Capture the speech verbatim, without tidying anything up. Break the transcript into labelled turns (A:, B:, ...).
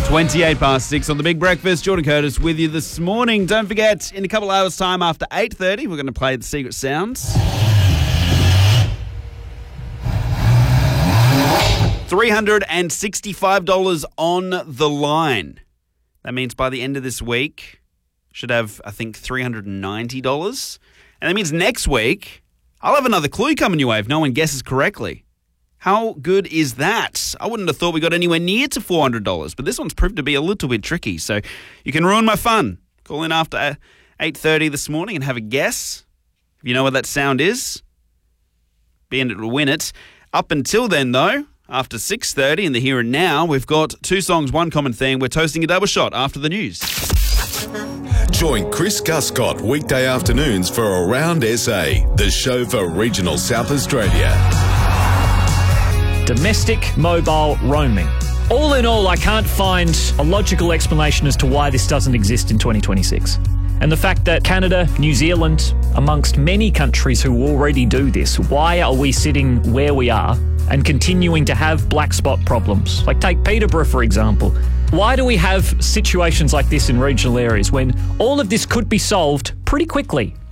A: twenty-eight past six on The Big Breakfast. Jordan Curtis with you this morning. Don't forget, in a couple hours' time after eight thirty, we're going to play the Secret Sounds. three hundred sixty-five dollars on the line. That means by the end of this week, should have, I think, three hundred ninety dollars. And that means next week, I'll have another clue coming your way if no one guesses correctly. How good is that? I wouldn't have thought we got anywhere near to four hundred dollars, but this one's proved to be a little bit tricky. So you can ruin my fun. Call in after eight thirty this morning and have a guess. If you know what that sound is, be in it to win it. Up until then, though, after six thirty in the here and now, we've got two songs, one common theme. We're toasting a double shot after the news.
B: Join Chris Guscott weekday afternoons for Around S A, the show for regional South Australia.
C: Domestic mobile roaming. All in all, I can't find a logical explanation as to why this doesn't exist in twenty twenty-six. And the fact that Canada, New Zealand, amongst many countries who already do this, why are we sitting where we are and continuing to have black spot problems? Like take Peterborough, for example. Why do we have situations like this in regional areas when all of this could be solved pretty quickly?